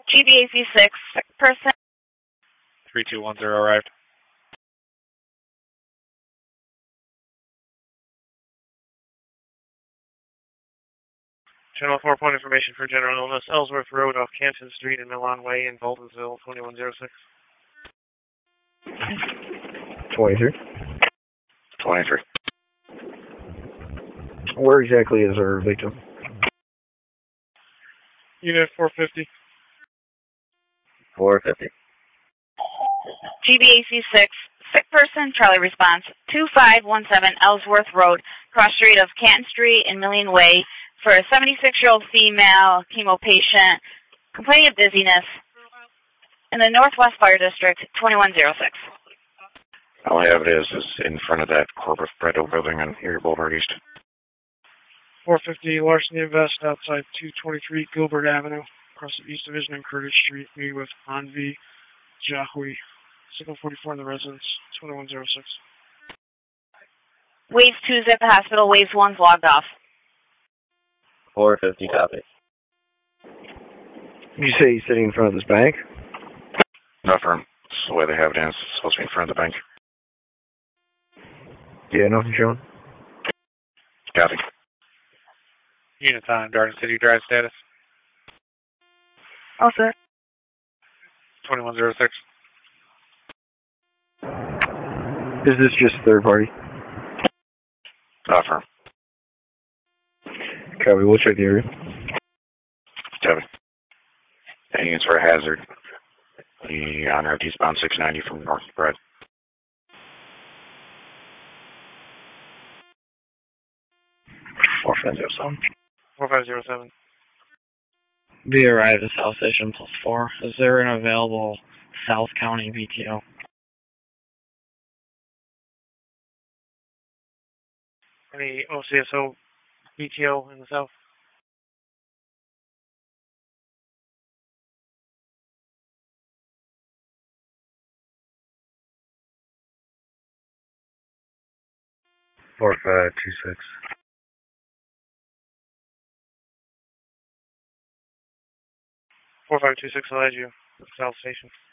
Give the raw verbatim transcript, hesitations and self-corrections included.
G B A C six, person. three two one zero arrived. Channel four point information for general illness. Ellsworth Road off Canton Street and Milan Way in Boltonsville, twenty-one oh six. twenty-three. twenty-three. Where exactly is our victim? Unit four fifty. four fifty. G B A C six, sick person, Charlie response, two five one seven Ellsworth Road, cross street of Canton Street and Million Way, for a seventy-six-year-old female chemo patient complaining of dizziness in the Northwest Fire District, twenty-one oh six. All I have it is, is in front of that corporate Bredo building on Erie Boulevard East. four fifty Larceny Invest outside two twenty-three Gilbert Avenue, across the East Division and Curtis Street, meeting with Anvi Jahui. Signal forty-four in the residence, twenty-one oh six. Waves two's at the hospital, waves one's logged off. four fifty copy. You say he's sitting in front of this bank? No firm. It's the way they have it in. It's supposed to be in front of the bank. Yeah, nothing showing. Copy. Unit time, Garden City drive status. Oh, sir. twenty-one oh six. Is this just third party? No firm. Copy, we'll check the area. Copy. Any units for a hazard. The on route eastbound six ninety from North Bread. four five zero seven. four five zero seven. We arrived at South Station plus four. Is there an available South County B T O? Any O C S O B T O in the south? four five two six. four five two six, I'll add you. South Station.